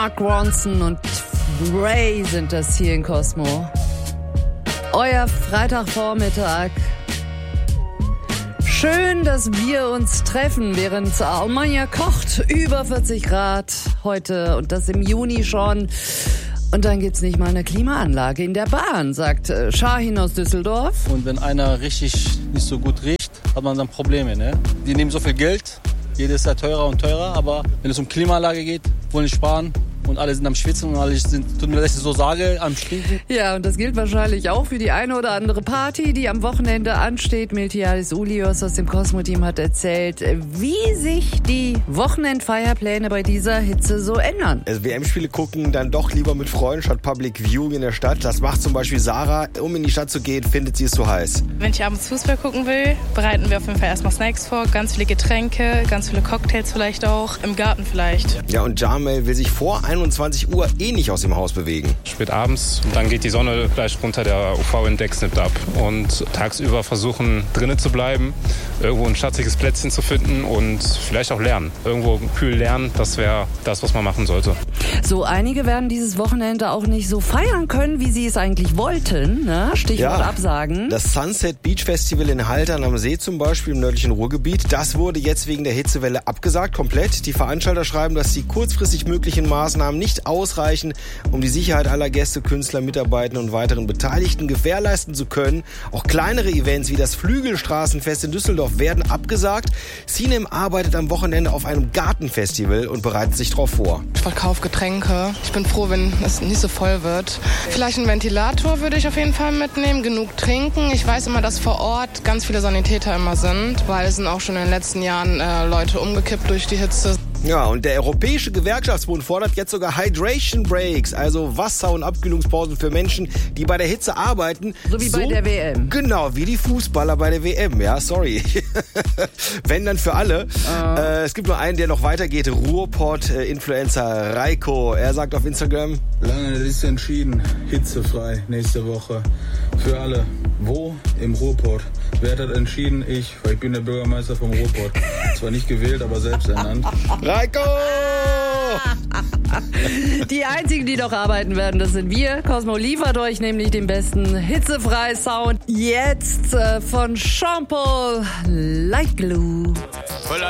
Mark Ronson und Ray sind das hier in Cosmo. Euer Freitagvormittag. Schön, dass wir uns treffen, während Almanja kocht. Über 40 Grad heute und das im Juni schon. Und dann gibt's nicht mal eine Klimaanlage in der Bahn, sagt Shahin aus Düsseldorf. Und wenn einer richtig nicht so gut riecht, hat man dann Probleme, ne? Die nehmen so viel Geld, jedes Jahr teurer und teurer, aber wenn es um Klimaanlage geht, wollen die sparen. Und alle sind am Schwitzen und alle sind, tut mir leid, dass ich so sage, am Stinken. Ja, und das gilt wahrscheinlich auch für die eine oder andere Party, die am Wochenende ansteht. Miltiadis Ulios aus dem Cosmo-Team hat erzählt, wie sich die Wochenendfeierpläne bei dieser Hitze so ändern. Also WM-Spiele gucken dann doch lieber mit Freunden statt Public Viewing in der Stadt. Das macht zum Beispiel Sarah. Um in die Stadt zu gehen, findet sie es zu heiß. Wenn ich abends Fußball gucken will, bereiten wir auf jeden Fall erstmal Snacks vor. Ganz viele Getränke, ganz viele Cocktails vielleicht auch. Im Garten vielleicht. Ja, und Jamel will sich vor 21 Uhr nicht aus dem Haus bewegen. Spät abends, dann geht die Sonne gleich runter, der UV-Index nimmt ab. Und tagsüber versuchen, drinnen zu bleiben, irgendwo ein schatziges Plätzchen zu finden und vielleicht auch lernen. Irgendwo kühl lernen, das wäre das, was man machen sollte. So, einige werden dieses Wochenende auch nicht so feiern können, wie sie es eigentlich wollten. Ne? Stichwort Absagen. Das Sunset Beach Festival in Haltern am See zum Beispiel im nördlichen Ruhrgebiet, das wurde jetzt wegen der Hitzewelle abgesagt, komplett. Die Veranstalter schreiben, dass die kurzfristig möglichen Maßnahmen nicht ausreichen, um die Sicherheit aller Gäste, Künstler, Mitarbeitenden und weiteren Beteiligten gewährleisten zu können. Auch kleinere Events wie das Flügelstraßenfest in Düsseldorf werden abgesagt. Cinem arbeitet am Wochenende auf einem Gartenfestival und bereitet sich darauf vor. Ich verkaufe Getränke. Ich bin froh, wenn es nicht so voll wird. Vielleicht einen Ventilator würde ich auf jeden Fall mitnehmen. Genug trinken. Ich weiß immer, dass vor Ort ganz viele Sanitäter immer sind, weil es sind auch schon in den letzten Jahren Leute umgekippt durch die Hitze. Ja, und der Europäische Gewerkschaftsbund fordert jetzt sogar Hydration Breaks, also Wasser- und Abkühlungspausen für Menschen, die bei der Hitze arbeiten. So wie bei der WM. Genau, wie die Fußballer bei der WM, ja, sorry. Wenn, dann für alle. Es gibt nur einen, der noch weitergeht, Ruhrpott-Influencer Reiko. Er sagt auf Instagram: Lange ist entschieden, hitzefrei nächste Woche. Für alle. Wo? Im Ruhrpott. Wer hat entschieden? Ich, weil ich bin der Bürgermeister vom Ruhrpott. Zwar nicht gewählt, aber selbst ernannt. Reiko! Die einzigen, die noch arbeiten werden, das sind wir. Cosmo liefert euch nämlich den besten Hitzefrei-Sound. Jetzt von Jean Paul, Light Glue.